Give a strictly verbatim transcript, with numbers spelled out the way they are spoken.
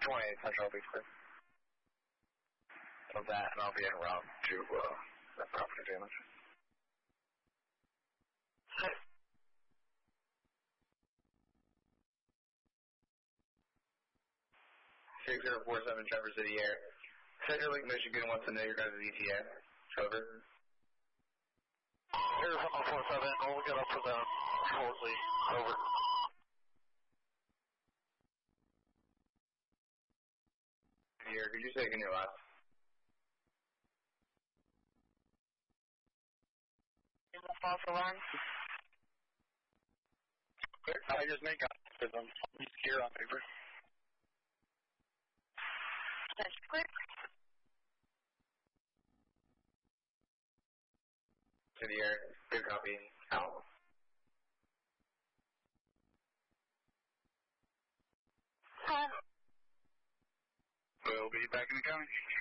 twenty-eight Central, be clear. Of that, and I'll be en route to uh, that property damage. six zero four seven Traverse City Air. Central Lake, Michigan wants to know your guys' E T A. Trevor. Air seven four seven, we'll get up to them shortly. Over. Here, could you say again your last? False alarm. I just make up because I'm scared on paper. That's quick. City Air, good copy. Out. Huh? We'll be back in the county.